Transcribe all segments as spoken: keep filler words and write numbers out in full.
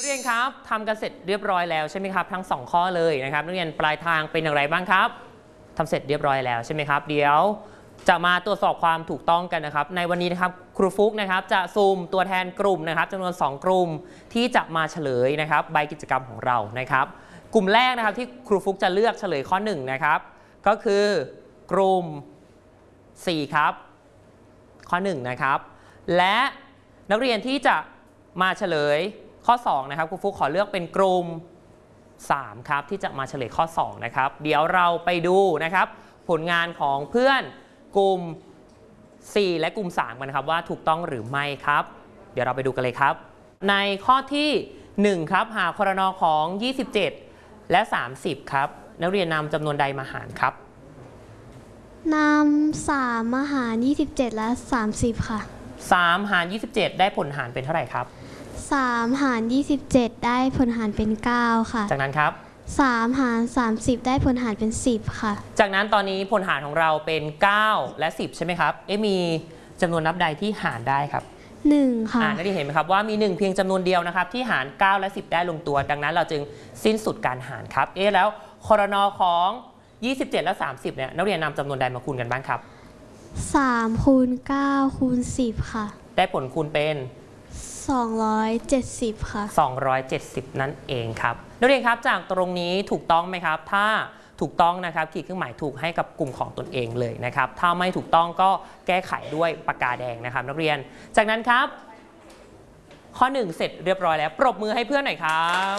นักเรียนครับทำกันเสร็จเรียบร้อยแล้วใช่ไหมครับทั้งสองข้อเลยนะครับนักเรียนปลายทางเป็นอย่างไรบ้างครับทำเสร็จเรียบร้อยแล้วใช่ไหมครับเดี๋ยวจะมาตรวจสอบความถูกต้องกันนะครับในวันนี้นะครับครูฟุกนะครับจะซูมตัวแทนกลุ่มนะครับจำนวนสองกลุ่มที่จะมาเฉลยนะครับใบกิจกรรมของเรานะครับกลุ่มแรกนะครับที่ครูฟุกจะเลือกเฉลยข้อหนึ่งนะครับก็คือกลุ่มสี่ครับข้อหนึ่งนะครับและนักเรียนที่จะมาเฉลยข้อสองนะครับครูฟุกขอเลือกเป็นกลุ่มสามครับที่จะมาเฉลยข้อสองนะครับเดี๋ยวเราไปดูนะครับผลงานของเพื่อนกลุ่มสี่และกลุ่มสามกันนะครับว่าถูกต้องหรือไม่ครับเดี๋ยวเราไปดูกันเลยครับในข้อที่หนึ่งครับหาครน.ของยี่สิบเจ็ดและสามสิบครับนักเรียนนำจำนวนใดมาหารครับนำสามมาหารยี่สิบเจ็ดและสามสิบค่ะสามหารยี่สิบเจ็ดได้ผลหารเป็นเท่าไหร่ครับสามหารยี่สิบเจ็ดได้ผลหารเป็นเก้าค่ะจากนั้นครับสามหารสามสิบได้ผลหารเป็นสิบค่ะจากนั้นตอนนี้ผลหารของเราเป็นเก้าและสิบใช่ไหมครับเอ๊ะมีจำนวนนับใดที่หารได้ครับหนึ่งค่ะอ่านักเรียนเห็นไหมครับว่ามีหนึ่งเพียงจำนวนเดียวนะครับที่หารเก้าและสิบได้ลงตัวดังนั้นเราจึงสิ้นสุดการหารครับเอ๊ะแล้วครน.ของยี่สิบเจ็ดและสามสิบเนี่ยนักเรียนนำจำนวนใดมาคูณกันบ้างครับสามคูณเก้าคูณสิบค่ะได้ผลคูณเป็นสองร้อยเจ็ดสิบค่ะสองร้อยเจ็ดสิบนั่นเองครับนักเรียนครับจากตรงนี้ถูกต้องไหมครับถ้าถูกต้องนะครับขีดเครื่องหมายถูกให้กับกลุ่มของตนเองเลยนะครับถ้าไม่ถูกต้องก็แก้ไขด้วยปากกาแดงนะครับนักเรียนจากนั้นครับข้อหนึ่งเสร็จเรียบร้อยแล้วปรบมือให้เพื่อนหน่อยครับ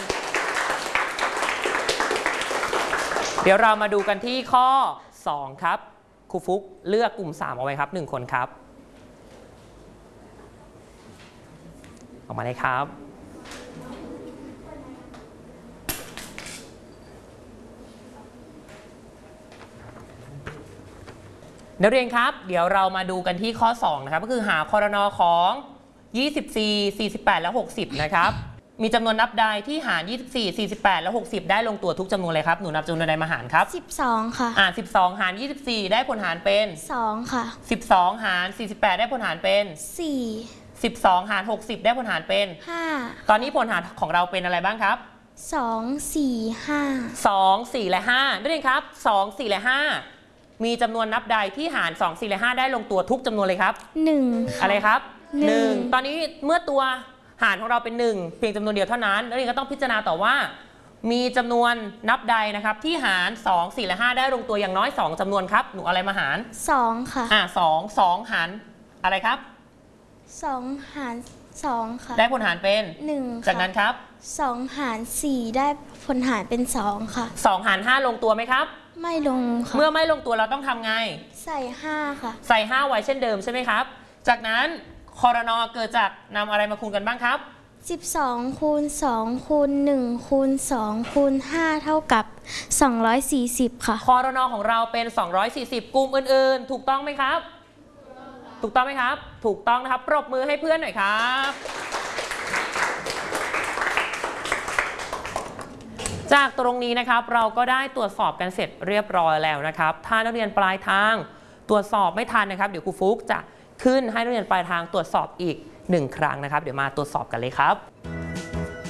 เดี๋ยวเรามาดูกันที่ข้อสองครับครูฟุกเลือกกลุ่มสามเอาไว้ครับหนึ่งคนครับออกมาเลยครับนักเรียนครับเดี๋ยวเรามาดูกันที่ข้อสองนะครับก็คือหาครน.ของยี่สิบสี่ สี่สิบแปดและหกสิบนะครับมีจำนวนนับใดที่หารยี่สิบสี่ สี่สิบแปดและหกสิบได้ลงตัวทุกจำนวนเลยครับหนูนับจำนวนใดมาหารครับสิบสองค่ะอ่าสิบสองหารยี่สิบสี่ได้ผลหารเป็นสองค่ะสิบสองหารสี่สิบแปดได้ผลหารเป็นสี่สิบสองหารหกสิบได้ผลหารเป็นห้าตอนนี้ผลหารของเราเป็นอะไรบ้างครับสอง สี่ ห้าสอง สี่และห้านักเรียนครับสอง สี่และห้ามีจำนวนนับใดที่หารสอง สี่และห้าได้ลงตัวทุกจำนวนเลยครับหนึ่งอะไรครับหนึ่งตอนนี้เมื่อตัวหารของเราเป็นหนึ่งเพียงจำนวนเดียวเท่านั้นนักเรียนก็ต้องพิจารณาต่อว่ามีจำนวนนับใดนะครับที่หารสอง สี่และห้าได้ลงตัวอย่างน้อยสองจำนวนครับหนูอะไรมาหารสองค่ะอ่าสอง สองหารอะไรครับสองหารสองค่ะได้ผลหารเป็นหนึ่งจากนั้นครับสองหารสี่ได้ผลหารเป็นสองค่ะสองหารห้าลงตัวไหมครับไม่ลงค่ะเมื่อไม่ลงตัวเราต้องทำไงใส่ห้าค่ะใส่ห้าไว้เช่นเดิมใช่ไหมครับจากนั้นครน.เกิดจากนำอะไรมาคูณกันบ้างครับสิบสองคูณสองคูณหนึ่งคูณสองคูณห้าเท่ากับสองร้อยสี่สิบค่ะครน.ของเราเป็นสองร้อยสี่สิบกลุ่มอื่นๆถูกต้องไหมครับถูกต้องไหมครับถูกต้องนะครับปรบมือให้เพื่อนหน่อยครับจากตรงนี้นะครับเราก็ได้ตรวจสอบกันเสร็จเรียบร้อยแล้วนะครับถ้านักเรียนปลายทางตรวจสอบไม่ทันนะครับเดี๋ยวครูฟุกจะขึ้นให้นักเรียนปลายทางตรวจสอบอีกหนึ่งครั้งนะครับเดี๋ยวมาตรวจสอบกันเลยครับ